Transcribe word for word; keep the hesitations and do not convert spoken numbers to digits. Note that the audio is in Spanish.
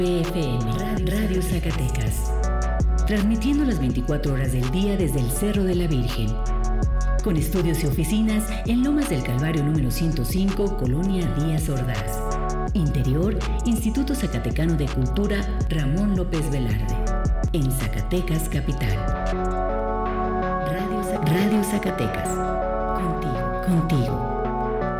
P F M, Radio Zacatecas, transmitiendo las veinticuatro horas del día desde el Cerro de la Virgen, con estudios y oficinas en Lomas del Calvario número ciento cinco, Colonia Díaz Ordaz. Interior, Instituto Zacatecano de Cultura Ramón López Velarde, en Zacatecas Capital. Radio, Radio Zacatecas, contigo, contigo.